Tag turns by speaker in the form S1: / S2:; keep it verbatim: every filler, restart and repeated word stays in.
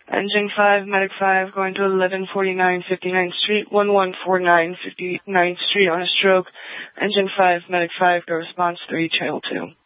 S1: Engine five, Medic five, going to eleven forty-nine fifty-ninth Street, eleven forty-nine fifty-ninth Street on a stroke. Engine five, Medic five, go response three, channel two.